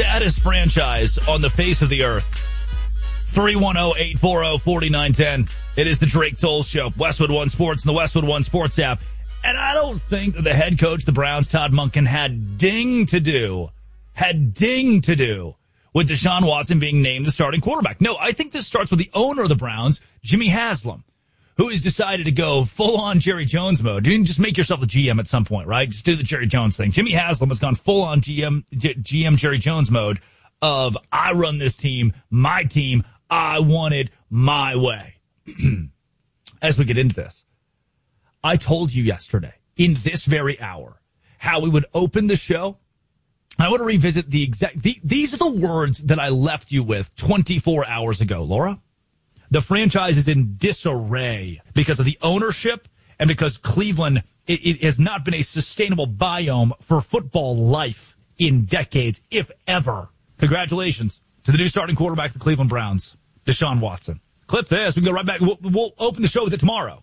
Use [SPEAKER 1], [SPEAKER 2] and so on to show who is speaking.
[SPEAKER 1] saddest franchise on the face of the earth. 310-840-4910. It is the Drake Toll Show. Westwood One Sports and the Westwood One Sports app. And I don't think that the head coach of the Browns, Todd Monken, had ding to do with Deshaun Watson being named the starting quarterback. No, I think this starts with the owner of the Browns, Jimmy Haslam, who has decided to go full-on Jerry Jones mode. You can just make yourself the GM at some point, right? Just do the Jerry Jones thing. Jimmy Haslam has gone full-on GM Jerry Jones mode of, I run this team, my team, I want it my way. As we get into this, I told you yesterday, in this very hour, how we would open the show. I want to revisit these are the words that I left you with 24 hours ago, Laura. The franchise is in disarray because of the ownership and because Cleveland, it has not been a sustainable biome for football life in decades, if ever. Congratulations to the new starting quarterback of the Cleveland Browns, Deshaun Watson. Clip this. We can go right back. We'll open the show with it tomorrow.